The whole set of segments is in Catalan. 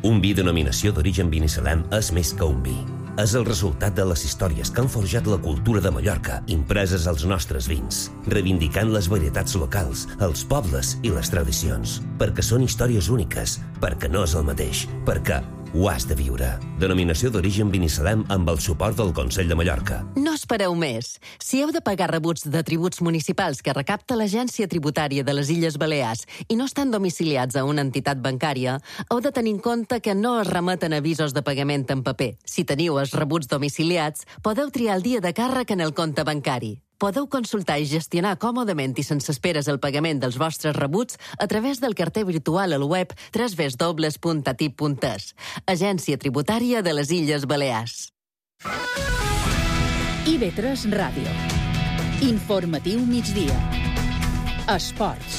Un vi denominació d'origen Binissalem és més que un vi. És el resultat de les històries que han forjat la cultura de Mallorca, impreses als nostres vins, reivindicant les varietats locals, els pobles i les tradicions. Perquè són històries úniques, perquè no és el mateix, perquè ho has de viure. Denominació d'origen Binissalem amb el suport del Consell de Mallorca. No espereu més. Si heu de pagar rebuts de tributs municipals que recapta l'Agència Tributària de les Illes Balears i no estan domiciliats a una entitat bancària, heu de tenir en compte que no es remeten avisos de pagament en paper. Si teniu els rebuts domiciliats, podeu triar el dia de càrrec en el compte bancari. Podeu consultar i gestionar còmodament i sense esperes el pagament dels vostres rebuts a través del carter virtual al web www.atip.es. Agència Tributària de les Illes Balears. IB3 Ràdio. Informatiu migdia. Esports.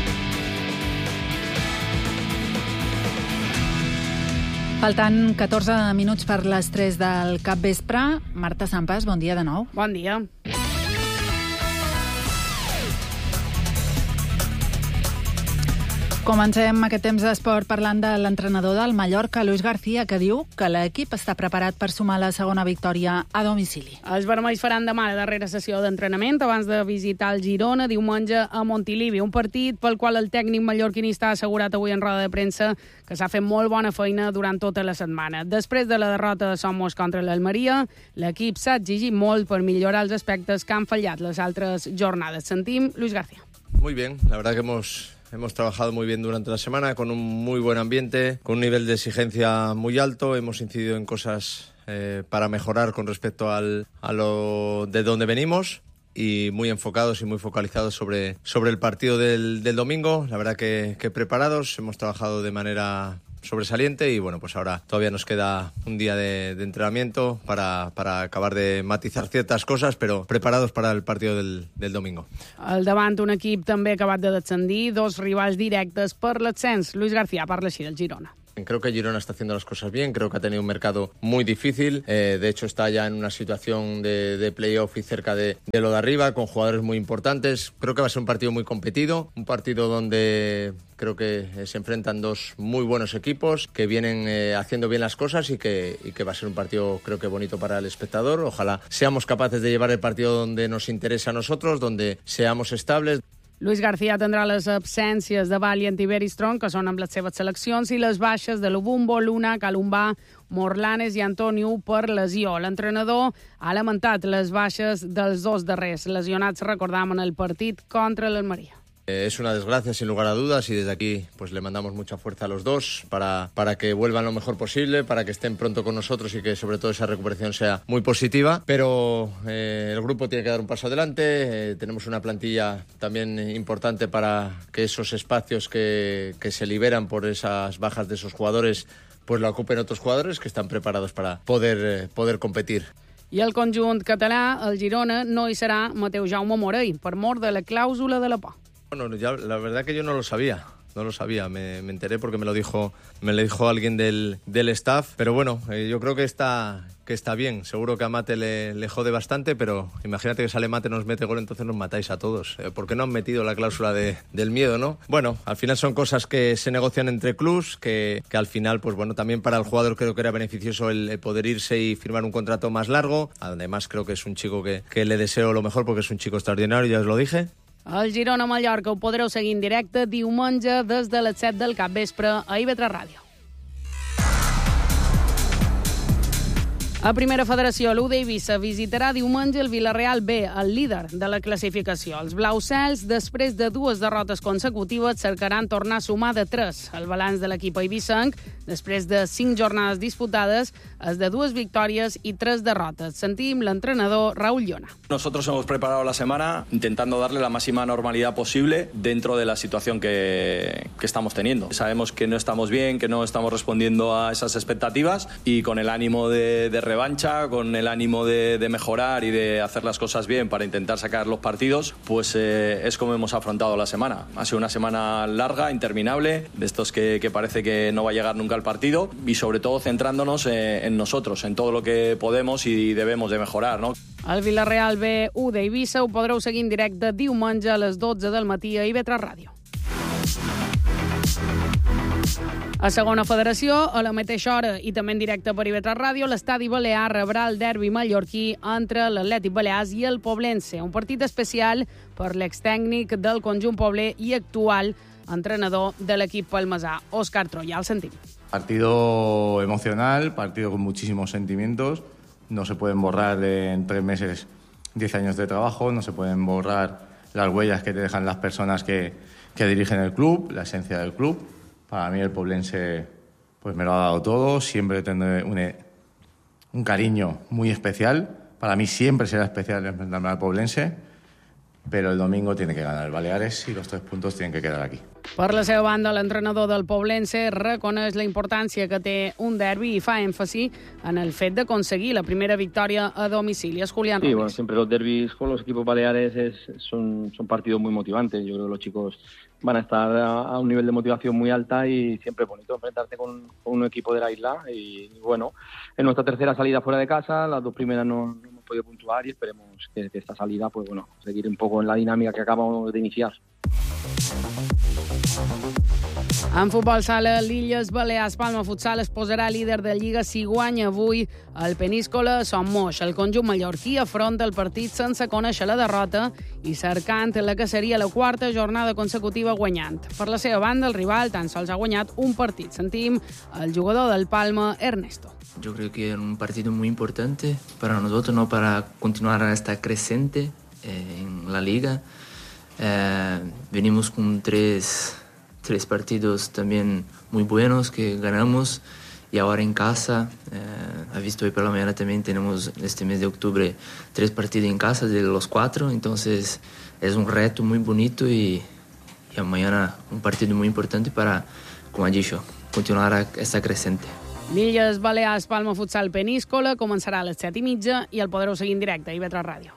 Faltant 14 minuts per les 3 del capvespre. Marta Sampas, bon dia de nou. Bon dia. Comencem aquest temps d'esport parlant de l'entrenador del Mallorca, Luis García, que diu que l'equip està preparat per sumar la segona victòria a domicili. Els vermells faran demà la darrera sessió d'entrenament abans de visitar el Girona diumenge a Montilivi, un partit pel qual el tècnic mallorquinista ha assegurat avui en roda de premsa que s'ha fet molt bona feina durant tota la setmana. Després de la derrota de Somos contra l'Almeria, l'equip s'ha exigit molt per millorar els aspectes que han fallat les altres jornades. Sentim Luis García. Muy bien, la verdad que Hemos trabajado muy bien durante la semana, con un muy buen ambiente, con un nivel de exigencia muy alto. Hemos incidido en cosas para mejorar con respecto a lo de donde venimos y muy enfocados y muy focalizados sobre el partido del domingo. La verdad que preparados, hemos trabajado de manera sobresaliente y bueno, pues ahora todavía nos queda un día de entrenamiento para acabar de matizar ciertas cosas, pero preparados para el partido del domingo. Al davant un equip també acabat de descendir, dos rivals directes per l'ascens. Luis García parla així del Girona. Creo que Girona está haciendo las cosas bien, creo que ha tenido un mercado muy difícil, de hecho está ya en una situación de playoff y cerca de lo de arriba, con jugadores muy importantes. Creo que va a ser un partido muy competido, un partido donde creo que se enfrentan dos muy buenos equipos que vienen haciendo bien las cosas y que va a ser un partido creo que bonito para el espectador. Ojalá seamos capaces de llevar el partido donde nos interesa a nosotros, donde seamos estables. Luis García tindrà les absències de Valiant i Beristron, que són amb les seves seleccions, i les baixes de Lubumbo, Luna, Calumbà, Morlanes i Antonio per lesió. L'entrenador ha lamentat les baixes dels dos darrers lesionats, recordàvem, en el partit contra l'Almeria. Es una desgracia sin lugar a dudas y desde aquí pues le mandamos mucha fuerza a los dos para que vuelvan lo mejor posible, para que estén pronto con nosotros y que sobre todo esa recuperación sea muy positiva, pero el grupo tiene que dar un paso adelante, tenemos una plantilla también importante para que esos espacios que se liberan por esas bajas de esos jugadores pues la ocupen otros jugadores que están preparados para poder competir. I el conjunt català, el Girona, no hi serà Mateu Jaume Morell, per mor de la clàusula de la por. Bueno, ya, la verdad que yo no lo sabía, me enteré porque me lo dijo alguien del staff, pero bueno, yo creo que está bien, seguro que a Mate le jode bastante, pero imagínate que sale Mate, nos mete gol, entonces nos matáis a todos. ¿Por qué no han metido la cláusula del miedo, no? Bueno, al final son cosas que se negocian entre clubs, que al final, pues bueno, también para el jugador creo que era beneficioso el poder irse y firmar un contrato más largo. Además creo que es un chico que le deseo lo mejor porque es un chico extraordinario, ya os lo dije. El Girona-Mallorca ho podreu seguir en directe diumenge des de les 7 del capvespre a IB3 Ràdio. A Primera Federació, l'U d'Eivissa visitarà diumenge el Villarreal B, el líder de la classificació. Els blaucels, després de 2 derrotes consecutives, cercaran tornar a sumar de 3. El balanç de l'equip eivissenc, després de 5 jornades disputades, és de 2 victòries i 3 derrotes. Sentim l'entrenador Raúl Llona. Nosotros hemos preparado la semana intentando darle la máxima normalidad posible dentro de la situación que estamos teniendo. Sabemos que no estamos bien, que no estamos respondiendo a esas expectativas y con el ánimo de revancha, con el ánimo de mejorar y de hacer las cosas bien para intentar sacar los partidos, pues es como hemos afrontado la semana. Ha sido una semana larga, interminable, de estos que parece que no va a llegar nunca al partido y sobre todo centrándonos en nosotros, en todo lo que podemos y debemos de mejorar, ¿no? El Villarreal B, U d'Eivissa, ho podreu seguir en directe diumenge a les 12 del matí a IB3 Ràdio. A segona federació, a la mateixa hora i també en directe per IB3 Ràdio, l'estadi balear rebrà el derbi mallorquí entre l'Atlètic Balears i el Poblense, un partit especial per l'extècnic del conjunt pobler i actual entrenador de l'equip palmesà, Òscar Troya. El sentim. Partido emocional, partido con muchísimos sentimientos. No se pueden borrar en 3 meses 10 años de trabajo, no se pueden borrar las huellas que te dejan las personas que dirigen el club, la esencia del club. Para mí el Poblense pues me lo ha dado todo, siempre tendré un cariño muy especial. Para mí siempre será especial enfrentarme al Poblense, pero el domingo tiene que ganar el Baleares y los 3 puntos tienen que quedar aquí. Per la seva banda, l'entrenador del Poblense reconeix la importància que té un derbi i fa èmfasi en el fet d'aconseguir la primera victòria a domicili. Es Julián Robles. Sí, bueno, siempre los derbis con los equipos baleares son partidos muy motivantes. Yo creo que los chicos van a estar a un nivel de motivación muy alta y siempre es bonito enfrentarte con un equipo de la isla. Y bueno, en nuestra tercera salida fuera de casa, las 2 primeras no hemos podido puntuar y esperemos que esta salida, pues bueno, seguir un poco en la dinámica que acabamos de iniciar. En futbol sala, l'Illes Balears Palma Futsal es posarà líder de Lliga si guanya avui el Peníscola Son Moix. El conjunt mallorquí afronta el partit sense conèixer la derrota i cercant la que seria la 4ª jornada consecutiva guanyant. Per la seva banda, el rival tan sols ha guanyat un partit. Sentim el jugador del Palma, Ernesto. Yo creo que es un partido muy importante para nosotros, ¿no? Para continuar esta creciente en la liga. Venimos con tres partidos también muy buenos que ganamos y ahora en casa, ha visto hoy por la mañana también tenemos este mes de octubre 3 partidos en casa de los 4, entonces es un reto muy bonito y mañana un partido muy importante para, como ha dicho, continuar esta creciente. L'Illes Balears Palma Futsal Peníscola començarà a les 7:30 i el podreu seguir en directe a IB3 Ràdio.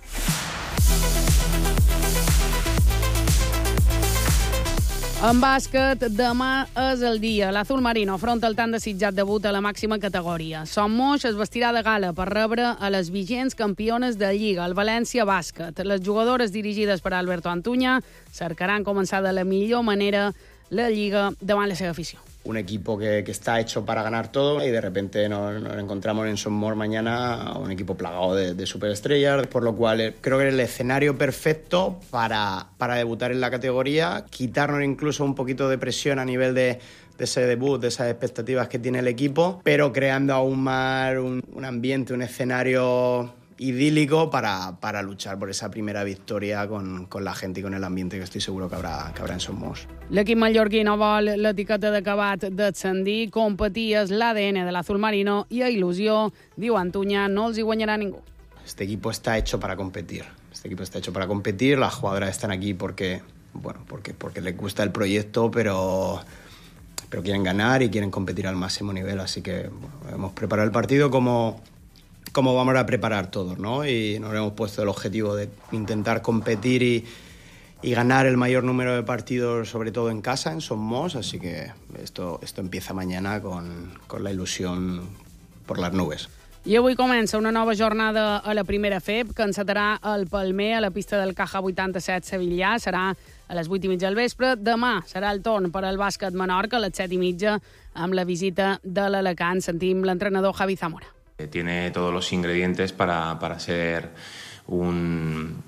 En bàsquet, demà és el dia. L'Azul Marino afronta el tan desitjat debut a la màxima categoria. Son Moix es vestirà de gala per rebre a les vigents campiones de Lliga, el València Bàsquet. Les jugadores dirigides per Alberto Antuña cercaran començar de la millor manera la Lliga davant la seva afició. Un equipo que está hecho para ganar todo y de repente nos encontramos en Son Moix mañana un equipo plagado de superestrellas, por lo cual creo que es el escenario perfecto para debutar en la categoría, quitarnos incluso un poquito de presión a nivel de ese debut, de esas expectativas que tiene el equipo, pero creando aún más un ambiente, un escenario idílico para luchar por esa primera victoria con la gente y con el ambiente que estoy seguro que habrá en Son Moix. L'equip mallorquí no vol l'etiqueta d'acabat d'ascendir, competir és l'ADN de l'Azul Marino i a il·lusió, diu Antuña, no els hi guanyarà ningú. Este equipo está hecho para competir. Las jugadoras están aquí porque les gusta el proyecto, pero quieren ganar y quieren competir al máximo nivel, así que hemos preparado el partido como vamos a preparar todos, ¿no? Y nos hemos puesto el objetivo de intentar competir y ganar el mayor número de partidos, sobre todo en casa, en Son Moix, así que esto empieza mañana con la ilusión por las nubes. I avui comença una nova jornada a la primera FEB, que encetarà el Palmer a la pista del Caja 87 Sevillà. Serà a les 8:30 del vespre. Demà serà el torn per al bàsquet Menorca a les 7:30 amb la visita de l'Alacant. Sentim l'entrenador Javi Zamora. Tiene todos los ingredientes para ser un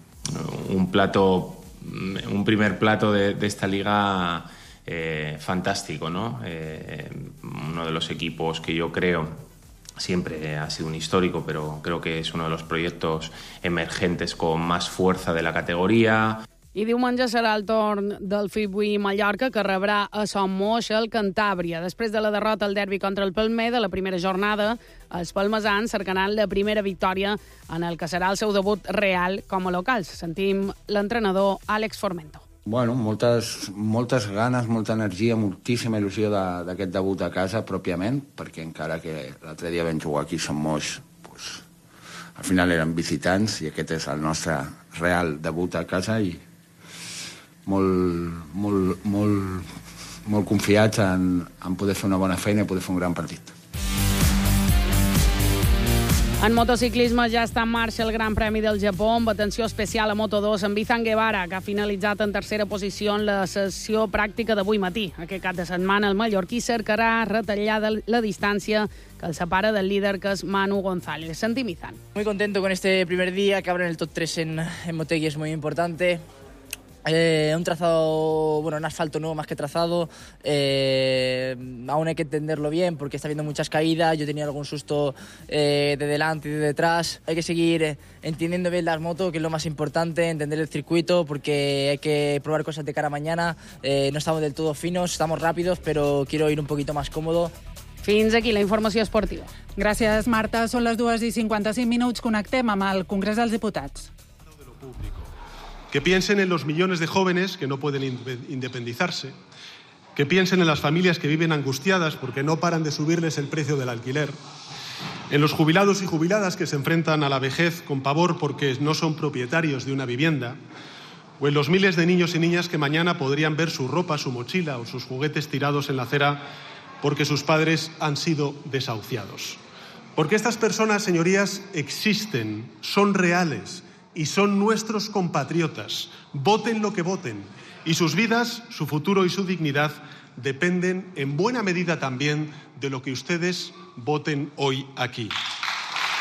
primer plato de esta liga fantástico, ¿no? Uno de los equipos que yo creo siempre ha sido un histórico, pero creo que es uno de los proyectos emergentes con más fuerza de la categoría. I diumenge serà el torn del FIBUI Mallorca, que rebrà a Son Moix el Cantàbria. Després de la derrota al derbi contra el Palmer de la primera jornada, els palmesans cercaran la primera victòria en el que serà el seu debut real com a locals. Sentim l'entrenador Àlex Formento. Bueno, moltes ganes, molta energia, moltíssima il·lusió d'aquest debut a casa pròpiament, perquè encara que l'altre dia vam jugar aquí a Son Moix, pues, al final eren visitants i aquest és el nostre real debut a casa i molt confiats en poder fer una bona feina i poder fer un gran partit. En motociclisme ja està en marxa el Gran Premi del Japó, amb atenció especial a Moto2 amb Izan Guevara, que ha finalitzat en tercera posició en la sessió pràctica d'avui matí. Aquest cap de setmana el mallorquí cercarà retallar la distància que el separa del líder, que és Manu González. Sentim Izan. Muy contento con este primer día, que abren el top 3 en Motegi, es muy importante. Un trazado, bueno, un asfalto nuevo más que trazado, aún hay que entenderlo bien porque está habiendo muchas caídas, yo tenía algún susto de delante y de detrás. Hay que seguir entendiendo bien las motos, que es lo más importante, entender el circuito, porque hay que probar cosas de cara a mañana. No estamos del todo finos, estamos rápidos, pero quiero ir un poquito más cómodo. Fins aquí la informació esportiva. Gràcies, Marta. Són les 2:55. Connectem amb el Congrés dels Diputats. Que piensen en los millones de jóvenes que no pueden independizarse, que piensen en las familias que viven angustiadas porque no paran de subirles el precio del alquiler, en los jubilados y jubiladas que se enfrentan a la vejez con pavor porque no son propietarios de una vivienda, o en los miles de niños y niñas que mañana podrían ver su ropa, su mochila o sus juguetes tirados en la acera porque sus padres han sido desahuciados. Porque estas personas, señorías, existen, son reales y son nuestros compatriotas. Voten lo que voten. Y sus vidas, su futuro y su dignidad dependen en buena medida también de lo que ustedes voten hoy aquí.